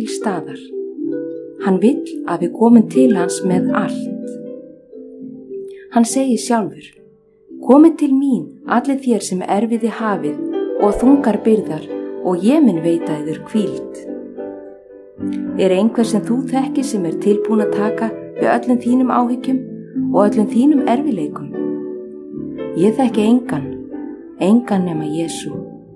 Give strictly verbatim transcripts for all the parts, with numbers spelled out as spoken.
til staðar. Hann vill að við komum til hans með allt. Hann segir sjálfur: komið til mín, allir þér sem erfiði hafið og þungar byrðar, og ég mun veita yður hvíld. Er einhver sem þú þekkir sem er tilbúin að taka við öllum þínum áhyggjum og öllum þínum erfileikum? Ég þekki engan, engan nema Jesú.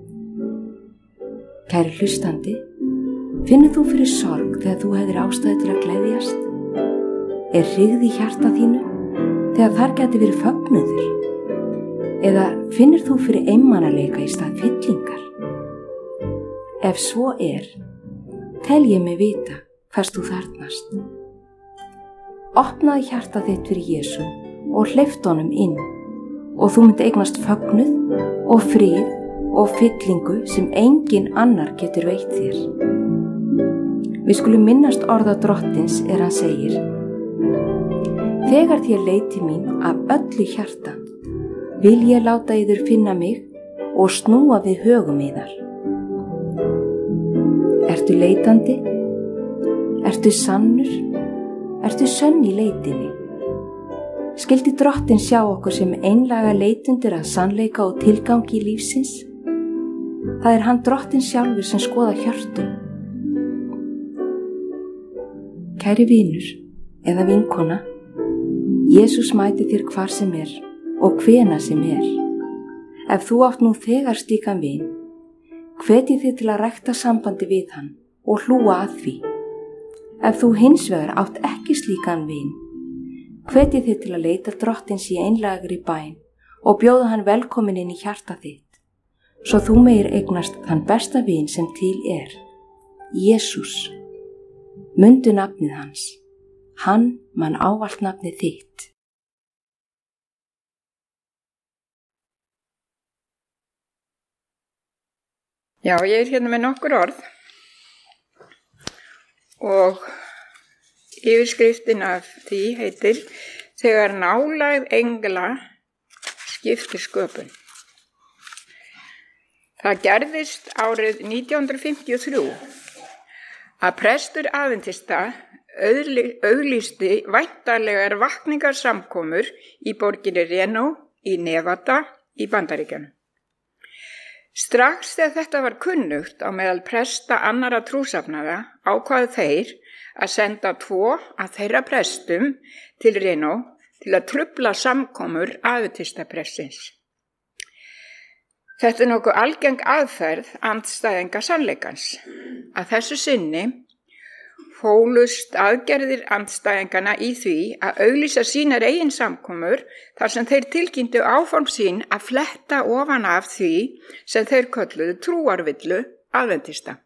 Kæri hlustandi, finnur þú fyrir sorg þegar þú hefðir ástæðu til að gleðjast? Er hryggð í hjarta þínu þegar þar gæti verið fögnuður? Eða finnur þú fyrir einmanaleika í stað fyllingar? Ef svo er, tel ég mig vita hvers þú þarfnast. Opnaðu hjarta þitt fyrir Jesú og hleyptu honum inn, og þú munt eignast fögnuð og frið og fyllingu sem engin annar getur veitt þér. Við skulum minnast orða Drottins er hann segir: þegar þér leiti mín af öllu hjarta, vil ég láta yður finna mig og snúa við högum yðar. Ertu leitandi? Ertu sannur? Ertu sönn í leitinni? Skyldi Drottinn sjá okkur sem einlaga leitundur að sannleika og tilgangi lífsins? Það er hann Drottinn sjálfur sem skoða hjörtum. Kæri vinur eða vinkona, Jesús mæti þér hvar sem er og hvena sem er. Ef þú átt nú þegar slíkan vin, hvetji þig til að rækta sambandi við hann og hlúa að því. Ef þú hins vegar átt ekki slíkan vin, hvetji þig til að leita Drottins í einlægri bæn og bjóða hann velkomin inn í hjarta þitt, svo þú meir eignast þann besta vin sem til er, Jesús. Mundu nafnið hans, hann man ávallt nafnið þitt. Já, ég er hérna með nokkur orð og yfirskriftin af því heitir Þegar nálægð engla skiptir sköpun. Það gerðist árið nítján hundruð fimmtíu og þrjú að prestur aðventista auglýsti væntanlegar vakningarsamkomur í borginni Reno í Nevada í Bandaríkjunum. Strax þegar þetta var kunnugt á meðal presta annarra trúsafnaða ákváðu þeir að senda tvo af þeirra prestum til Reno til að trufla samkomur aðventistapressins. Þetta er nokkuð algeng aðferð andstæðinga sannleikans. Að þessu sinni fólust aðgerðir andstæðingana í því að auglýsa sínar eigin samkomur þar sem þeir tilkynntu áform sín að fletta ofan af því sem þeir kölluðu trúarvillu aðventista.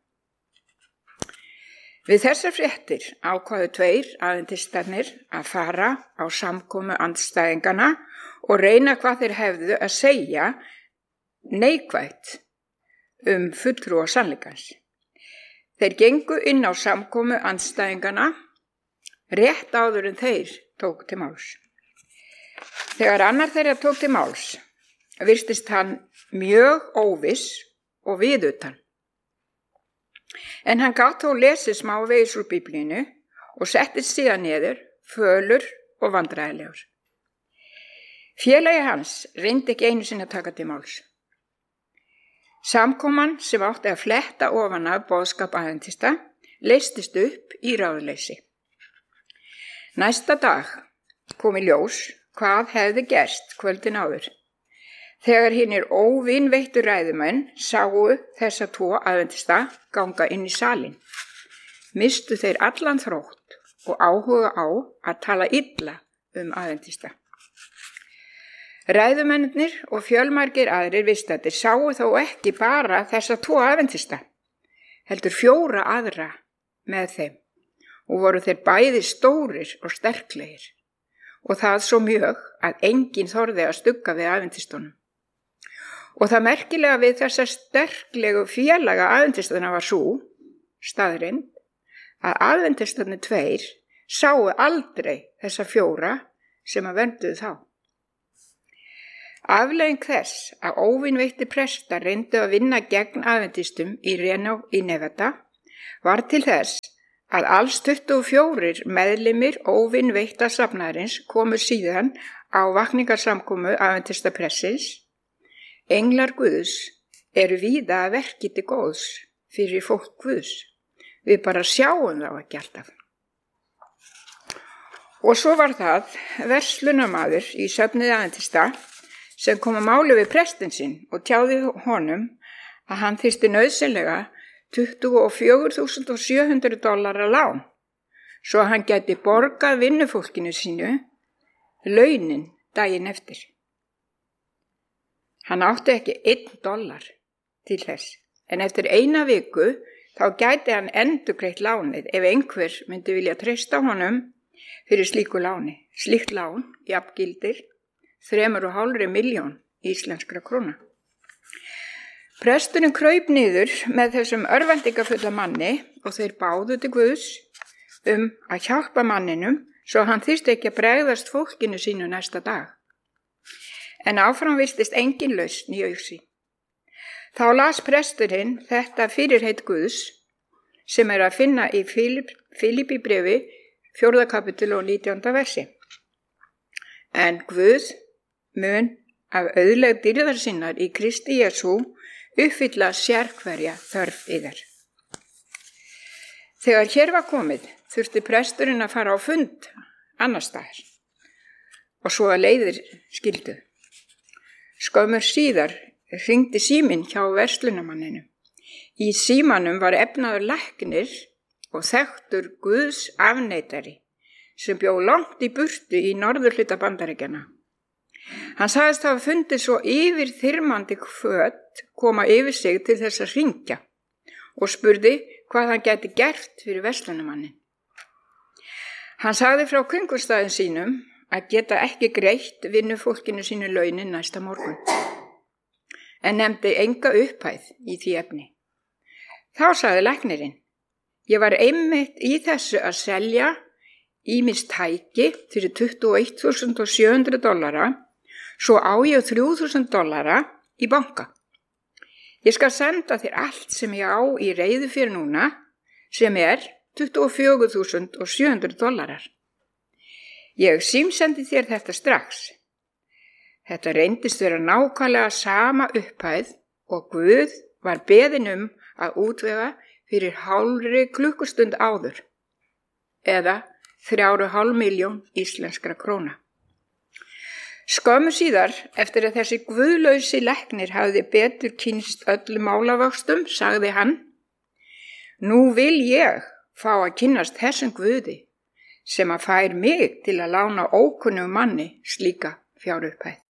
Við þessar fréttir ákváðu tveir aðventistarnir að fara á samkomu andstæðingana og reyna hvað þeir hefðu að segja neikvætt um fulltrúa sannleikans. Þeir gengu inn á samkomu andstæðingana rétt áður en þeir tók til máls. Þegar annar þeirra tók til máls, virtist hann mjög óviss og viðutan. En hann gat þó lesið smávegis úr Biblíunni og settist síðan niður, fölur og vandræðilegur. Félagi hans reyndi ekki einu sinni að taka til máls. Samkoman sem átti að fletta ofan af boðskap aðventista leystist upp í ráðleysi. Næsta dag kom í ljós hvað hefði gerst kvöldin áður. Þegar hinir óvinveittu ræðumenn sáu þessa tvo aðventista ganga inn í salinn, mistu þeir allan þrótt og áhuga á að tala illa um aðventista. Ræðumennir og fjölmargir aðrir viðstaddir sáu þó ekki bara þessa tvo aðventista, heldur fjóra aðra með þeim og voru þeir bæði stórir og sterklegir og það svo mjög að enginn þorði að stugga við aðventistunum. Og það merkilega við þessa sterklegu félaga aðventistana var svo staðrind að aðventistarnir tveir sáu aldrei þessa fjóra sem að vernduðu þá. Afleiðing þess að óvinveitti prestar reyndu að vinna gegn aðventistum í Reno í Nevada var til þess að alls tuttugu og fjórir meðlimir óvinveittra safnaðarins komu síðan á vakningarsamkomu aðventistapressins. Englar Guðs eru víða að verki til góðs fyrir fólk Guðs. Við bara sjáum þá ekki alltaf. Og svo var það verslunarmaður í söfnuði aðventista sem kom að máli við prestinn sinn og tjáði honum að hann þyrfti nauðsynlega tuttugu og fjögur þúsund sjö hundruð dollara lán, svo að hann gæti borgað vinnufólkinu sínu launin daginn eftir. Hann átti ekki einn dollar til þess, en eftir eina viku þá gæti hann endurgreitt lánið ef einhver myndi vilja treysta honum fyrir slíku láni. Slíkt lán jafngildir þremur og hálfri milljón íslenskra króna. Presturinn kraup niður með þessum örvæntingafulla manni og þeir báðu til Guðs um að hjálpa manninum svo hann þyrfti ekki að bregðast fólkinu sínu næsta dag. En áfram virtist engin lausn í augsýn. Þá las presturinn þetta fyrirheit Guðs sem er að finna í Filipi bréfi fjórða kapítul og nítjánda versi. En Guð mun af auðlegð dýrðar sinnar í Kristi Jesú uppfylla sérhverja þörf yðar. Þegar hér var komið þurfti presturinn að fara á fund annar staðar og svo að leiðir skildu. Skömmur síðar hringdi síminn hjá verslunarmanninu. Í símanum var efnaður læknir og þekktur Guðs afneitari sem bjó langt í burtu í norðurhluta Bandaríkjanna. Hann sagðist hafa fundið svo yfirþyrmandi hvöt koma yfir sig til þess að hringja og spurði hvað hann gæti gert fyrir verslunarmannin. Hann sagði frá kringumstæðum sínum að geta ekki greitt vinnufólkinu sínu launin næsta morgun, en nefndi enga upphæð í því efni. Þá sagði læknirinn: Ég var einmitt í þessu að selja ýmis tæki fyrir tuttugu og eitt þúsund sjö hundruð dollara, svo á ég þrjú þúsund dollara í banka. Ég skal senda þér allt sem ég á í reiðu fyrir núna, sem er tuttugu og fjögur þúsund sjö hundruð dollarar. Ég símsendi þér þetta strax. Þetta reyndist vera nákvæmlega sama upphæð og Guð var beðinn um að útvega fyrir hálfri klukkustund áður, eða þrjár og hálf milljón íslenskra króna. Skömmu síðar, eftir að þessi guðlausi læknir hafði betur kynnst öllum málavöxtum, sagði hann: Nú vil ég fá að kynnast þessum Guði sem að fær mig til að lána ókunnum manni slíka fjárupphæð.